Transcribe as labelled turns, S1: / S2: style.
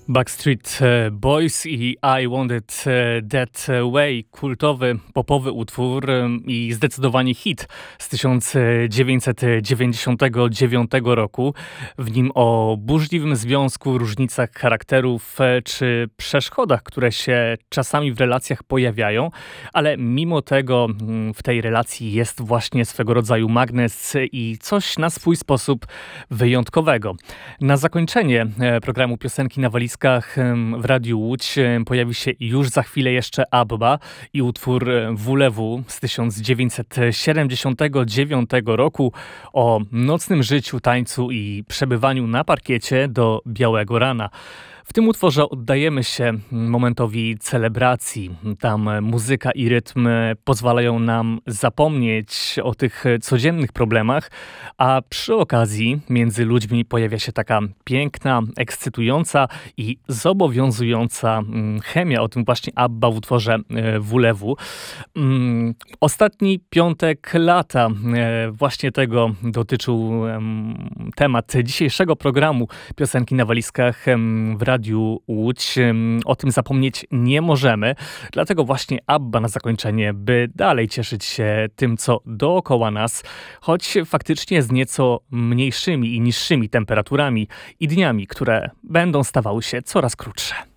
S1: Backstreet Boys i I Want It That Way, kultowy, popowy utwór i zdecydowanie hit z 1999 roku. W nim o burzliwym związku, różnicach charakterów czy przeszkodach, które się czasami w relacjach pojawiają, ale mimo tego w tej relacji jest właśnie swego rodzaju magnes i coś na swój sposób wyjątkowego. Na zakończenie programu Piosenki na walizkach w Radiu Łódź pojawi się już za chwilę jeszcze ABBA i utwór WLW z 1979 roku o nocnym życiu, tańcu i przebywaniu na parkiecie do białego rana. W tym utworze oddajemy się momentowi celebracji. Tam muzyka i rytm pozwalają nam zapomnieć o tych codziennych problemach, a przy okazji między ludźmi pojawia się taka piękna, ekscytująca i zobowiązująca chemia. O tym właśnie ABBA w utworze WLW. Ostatni piątek lata, właśnie tego dotyczył temat dzisiejszego programu Piosenki na walizkach w Radiu Łódź. O tym zapomnieć nie możemy, dlatego właśnie ABBA na zakończenie, by dalej cieszyć się tym, co dookoła nas, choć faktycznie z nieco mniejszymi i niższymi temperaturami i dniami, które będą stawały się coraz krótsze.